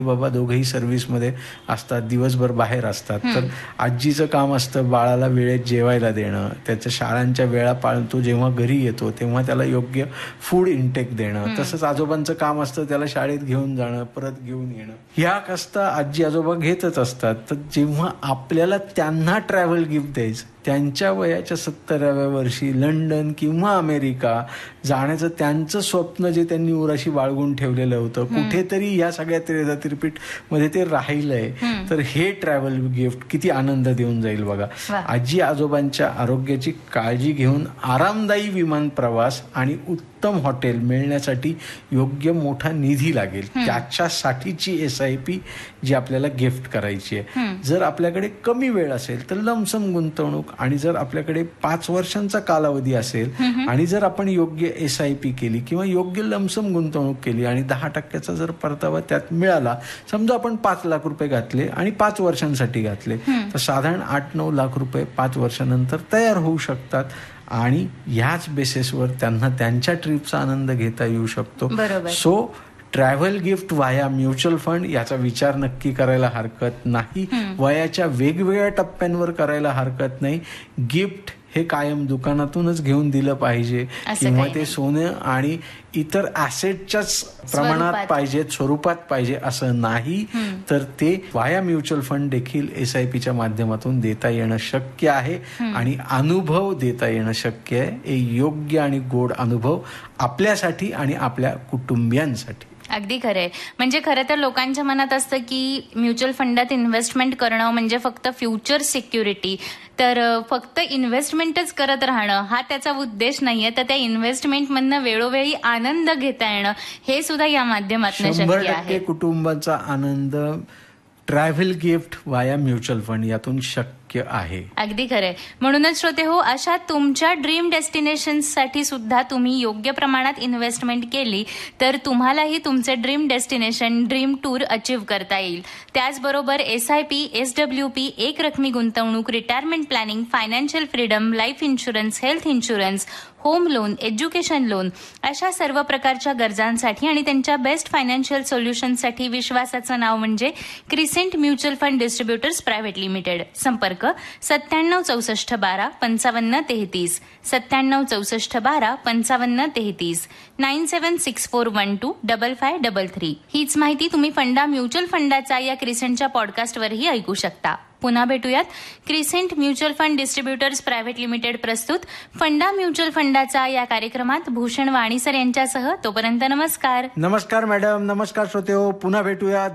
बाबा दोघेही सर्व्हिसमध्ये असतात, दिवसभर बाहेर असतात, तर आजीचं काम असतं बाळाला वेळेत जेवायला देणं, त्याच्या शाळांच्या वेळा पाळून तो जेव्हा घरी येतो तेव्हा त्याला योग्य फूड इंटेक देणं. तसंच आजोबांचं काम असतं त्याला शाळेत घेऊन जाणं, परत घेऊन येणं. ह्या कष्टा आजी आजोबा घेतच असतात. तर जेव्हा आपल्याला त्यांना ट्रॅव्हल गिफ्ट द्यायचं, त्यांच्या वयाच्या 70व्या वर्षी लंडन किंवा अमेरिका जाण्याचं त्यांचं स्वप्न जे त्यांनी उराशी बाळगून ठेवलेलं होतं, कुठेतरी या सगळ्या त्रिपीठ मध्ये ते राहिलंय, तर हे ट्रॅव्हल गिफ्ट किती आनंद देऊन जाईल बघा. आजी आजोबांच्या आरोग्याची काळजी घेऊन आरामदायी विमान प्रवास आणि उत्तम हॉटेल मिळण्यासाठी योग्य मोठा निधी लागेल. त्याच्यासाठीची SIP जी आपल्याला गिफ्ट करायची आहे. जर आपल्याकडे कमी वेळ असेल तर लमसम गुंतवणूक, आणि जर आपल्याकडे 5 वर्षांचा कालावधी असेल आणि जर आपण योग्य SIP केली किंवा योग्य लमसम गुंतवणूक केली आणि 10% जर परतावा त्यात मिळाला, समजा आपण 5 लाख रुपये घातले आणि 5 वर्षांसाठी घातले, तर साधारण 8-9 लाख रुपये 5 वर्षानंतर तयार होऊ शकतात आणि ह्याच बेसिसवर त्यांना त्यांच्या ट्रिपचा आनंद घेता येऊ शकतो. सो ट्रॅव्हल गिफ्ट वाया म्युच्युअल फंड याचा विचार नक्की करायला हरकत नाही. वयाच्या वेगवेगळ्या टप्प्यांवर करायला हरकत नाही. गिफ्ट हे कायम दुकानातूनच घेऊन दिलं पाहिजे किंवा ते सोनं आणि इतर ॲसेटच्याच प्रमाणात पाहिजे, स्वरूपात पाहिजे असं नाही. तर ते वाया म्युच्युअल फंड देखील SIPच्या माध्यमातून देता येणं शक्य आहे आणि अनुभव देता येणं शक्य आहे. योग्य आणि गोड अनुभव आपल्यासाठी आणि आपल्या कुटुंबियांसाठी. अगदी खरंय. म्हणजे खरं तर लोकांच्या मनात असतं की म्युच्युअल फंडात इन्व्हेस्टमेंट करणं म्हणजे फक्त फ्युचर सिक्युरिटी, तर फक्त इन्व्हेस्टमेंटच करत राहणं हा त्याचा उद्देश नाहीये. तर त्या इन्व्हेस्टमेंटमधनं वेळोवेळी आनंद घेता येणं हे सुद्धा या माध्यमातून शक्य आहे. 100% कुटुंबाचा आनंद ट्रॅव्हल गिफ्ट वाया म्युच्युअल फंड यातून शक्य आहे. अगदी खरंय. म्हणूनच श्रोते हो, अशा तुमच्या ड्रीम डेस्टिनेशनसाठी सुद्धा तुम्ही योग्य प्रमाणात इन्व्हेस्टमेंट केली तर तुम्हालाही तुमचे dream destination, dream tour achieve करता येईल. त्याचबरोबर SIP, SWP, एक रकमी गुंतवणूक, retirement planning, financial freedom, life insurance, health insurance, home loan, education loan अशा सर्व प्रकारच्या गरजांसाठी आणि त्यांच्या बेस्ट फायनान्शियल सोल्युशनसाठी विश्वासाचं नाव म्हणजे crescent mutual fund distributors private limited. संपर्क 976412 5533, 976412 5533, 976412 5533. हीच माहिती तुम्ही फंडा म्युच्युअल फंडाचा या क्रिसेंटच्या पॉडकास्टवरही ऐकू शकता. पुन्हा भेटूयात crescent mutual fund distributors private limited प्रस्तुत फंडा म्युच्युअल फंडाचा या कार्यक्रमात भूषण वाणीसर यांच्यासह. तोपर्यंत नमस्कार. नमस्कार मॅडम, नमस्कार श्रोते हो, पुन्हा भेटूयात.